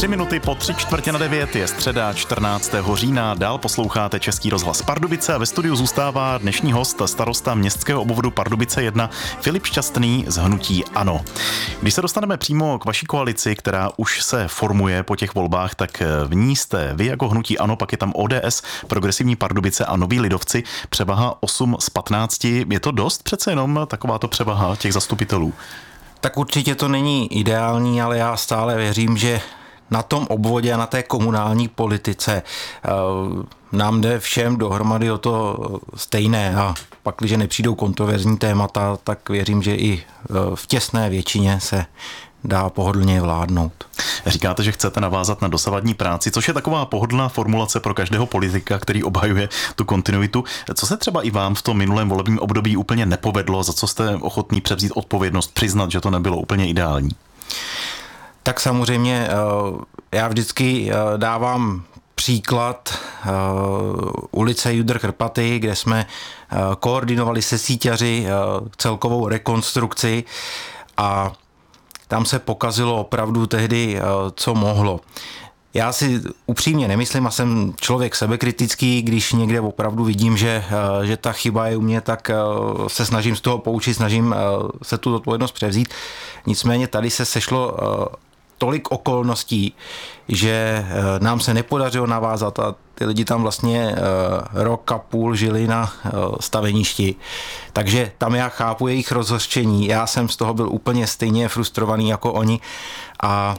3 minuty po 8:45 je středa 14. října. Dál posloucháte Český rozhlas Pardubice a ve studiu zůstává dnešní host, starosta městského obvodu Pardubice 1, Filip Šťastný z hnutí ANO. Když se dostaneme přímo k vaší koalici, která už se formuje po těch volbách, tak v ní jste vy jako hnutí ANO, pak je tam ODS, Progresivní Pardubice a Noví lidovci, převaha 8 z 15. Je to dost přece jenom takováto převaha těch zastupitelů? Tak určitě to není ideální, ale já stále věřím, že na tom obvodě a na té komunální politice nám jde všem dohromady o to stejné a pak, když nepřijdou kontroverzní témata, tak věřím, že i v těsné většině se dá pohodlně vládnout. Říkáte, že chcete navázat na dosavadní práci, což je taková pohodlná formulace pro každého politika, který obhajuje tu kontinuitu. Co se třeba i vám v tom minulém volebním období úplně nepovedlo, za co jste ochotný převzít odpovědnost, přiznat, že to nebylo úplně ideální? Tak samozřejmě já vždycky dávám příklad ulice Judr Krpaty, kde jsme koordinovali se síťaři celkovou rekonstrukci a tam se pokazilo opravdu tehdy, co mohlo. Já si upřímně nemyslím a jsem člověk sebekritický, když někde opravdu vidím, že ta chyba je u mě, tak se snažím z toho poučit, snažím se tu odpovědnost převzít. Nicméně tady se sešlo tolik okolností, že nám se nepodařilo navázat a ty lidi tam vlastně rok a půl žili na staveništi. Takže tam já chápu jejich rozhořčení. Já jsem z toho byl úplně stejně frustrovaný jako oni a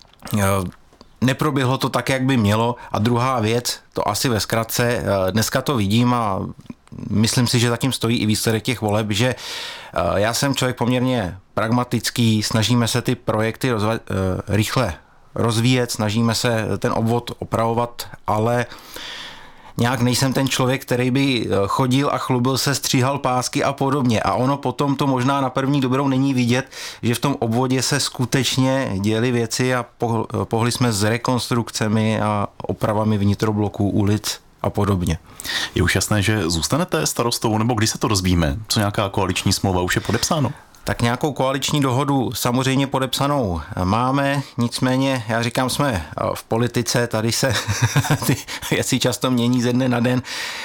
neproběhlo to tak, jak by mělo. A druhá věc, to asi ve zkratce, dneska to vidím a myslím si, že zatím stojí i výsledek těch voleb, že já jsem člověk poměrně pragmatický, snažíme se ty projekty rychle rozvíjet, snažíme se ten obvod opravovat, ale nějak nejsem ten člověk, který by chodil a chlubil se, stříhal pásky a podobně. A ono potom to možná na první dobrou není vidět, že v tom obvodě se skutečně děly věci a pohli jsme s rekonstrukcemi a opravami vnitrobloků, ulic a podobně. Je už jasné, že zůstanete starostou, nebo kdy se to dozvíme? Co nějaká koaliční smlouva už je podepsáno? Tak nějakou koaliční dohodu samozřejmě podepsanou máme, nicméně, já říkám, jsme v politice, tady se ty věci často mění ze dne na den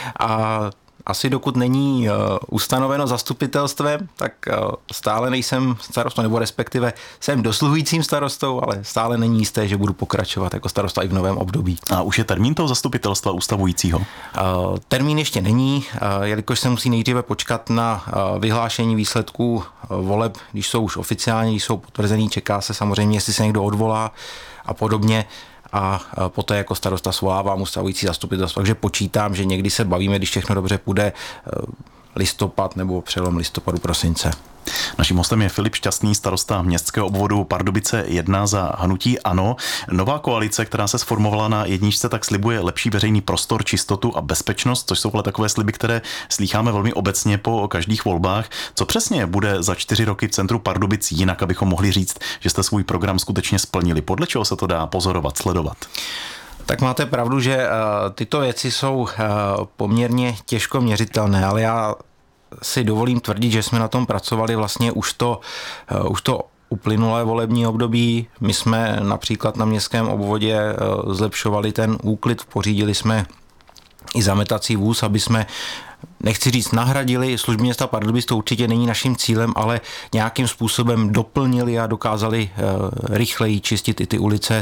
a asi dokud není ustanoveno zastupitelstvem, tak stále nejsem starostou, nebo respektive jsem dosluhujícím starostou, ale stále není jisté, že budu pokračovat jako starosta i v novém období. A už je termín toho zastupitelstva ustavujícího? Termín ještě není, jelikož se musí nejdříve počkat na vyhlášení výsledků voleb, když jsou už oficiálně, když jsou potvrzený, čeká se samozřejmě, jestli se někdo odvolá a podobně. A poté jako starosta svolávám ustavující zastupitelstvo, takže počítám, že někdy se bavíme, když všechno dobře půjde, listopad nebo přelom listopadu, prosince. Naším hostem je Filip Šťastný, starosta městského obvodu Pardubice 1 za hnutí ANO. Nová koalice, která se sformovala na jedničce, tak slibuje lepší veřejný prostor, čistotu a bezpečnost, což jsou ale takové sliby, které slýcháme velmi obecně po každých volbách. Co přesně bude za 4 roky v centru Pardubic jinak, abychom mohli říct, že jste svůj program skutečně splnili? Podle čeho se to dá pozorovat, sledovat? Tak máte pravdu, že tyto věci jsou poměrně těžko měřitelné, ale já si dovolím tvrdit, že jsme na tom pracovali vlastně už to uplynulé volební období. My jsme například na městském obvodě zlepšovali ten úklid, pořídili jsme i zametací vůz, aby jsme, nechci říct nahradili služby města Pardubic, to určitě není naším cílem, ale nějakým způsobem doplnili a dokázali rychleji čistit i ty ulice,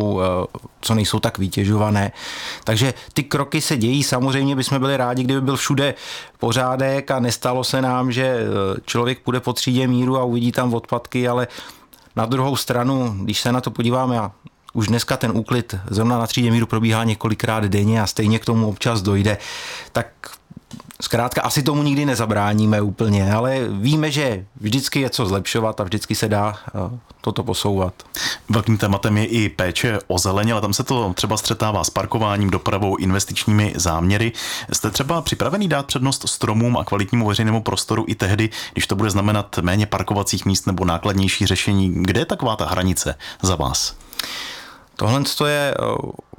co nejsou tak vytěžované. Takže ty kroky se dějí, samozřejmě bychom byli rádi, kdyby byl všude pořádek a nestalo se nám, že člověk půjde po třídě míru a uvidí tam odpadky, ale na druhou stranu, když se na to podíváme, už dneska ten úklid zrovna na třídě míru probíhá několikrát denně a stejně k tomu občas dojde, tak zkrátka asi tomu nikdy nezabráníme úplně, ale víme, že vždycky je co zlepšovat a vždycky se dá toto posouvat. Velkým tématem je i péče o zeleň, ale tam se to třeba střetává s parkováním, dopravou, investičními záměry. Jste třeba připravený dát přednost stromům a kvalitnímu veřejnému prostoru i tehdy, když to bude znamenat méně parkovacích míst nebo nákladnější řešení? Kde je taková ta hranice za vás? Tohle je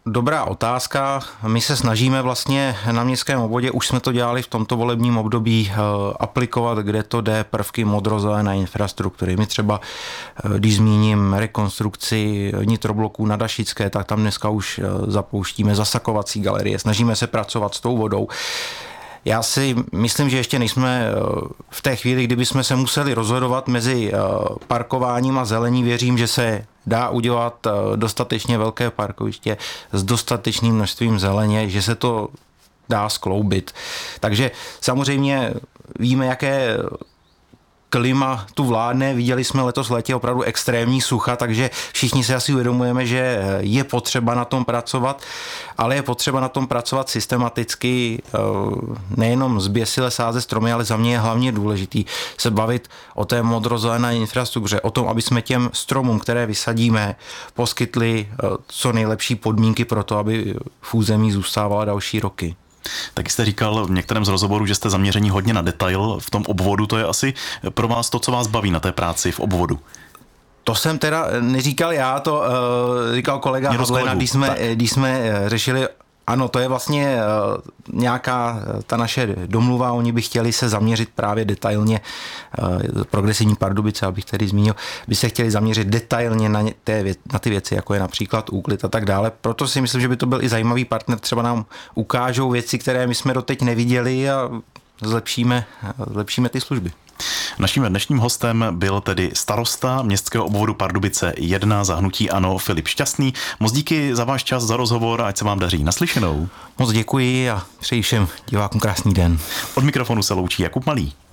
dobrá otázka. My se snažíme vlastně na městském obvodě, už jsme to dělali v tomto volebním období, aplikovat, kde to jde, prvky modrozelené infrastruktury. My třeba, když zmíním rekonstrukci nitrobloků na Dašické, tak tam dneska už zapouštíme zasakovací galerie. Snažíme se pracovat s tou vodou. Já si myslím, že ještě nejsme v té chvíli, kdyby jsme se museli rozhodovat mezi parkováním a zelení. Věřím, že se dá udělat dostatečně velké parkoviště s dostatečným množstvím zeleně, že se to dá skloubit. Takže samozřejmě víme, jaké klima tu vládne. Viděli jsme letos v létě opravdu extrémní sucha, takže všichni si asi uvědomujeme, že je potřeba na tom pracovat, ale je potřeba na tom pracovat systematicky, nejenom zběsile sázet stromy, ale za mě je hlavně důležitý se bavit o té modrozelené infrastruktuře, o tom, aby jsme těm stromům, které vysadíme, poskytli co nejlepší podmínky pro to, aby v území zůstávala další roky. Tak jste říkal v některém z rozhovorů, že jste zaměření hodně na detail v tom obvodu. To je asi pro vás to, co vás baví na té práci v obvodu. To jsem teda neříkal já, to říkal kolega Havlena, když jsme řešili. Ano, to je vlastně nějaká ta naše domluva, oni by chtěli se zaměřit právě detailně, progresivní Pardubice, abych tady zmínil, by se chtěli zaměřit detailně na ty věci, jako je například úklid a tak dále. Proto si myslím, že by to byl i zajímavý partner, třeba nám ukážou věci, které my jsme doteď neviděli a zlepšíme ty služby. Naším dnešním hostem byl tedy starosta městského obvodu Pardubice 1 za hnutí ANO Filip Šťastný. Moc díky za váš čas, za rozhovor a ať se vám daří. Naslyšenou. Moc děkuji a přeji všem divákům krásný den. Od mikrofonu se loučí Jakub Malý.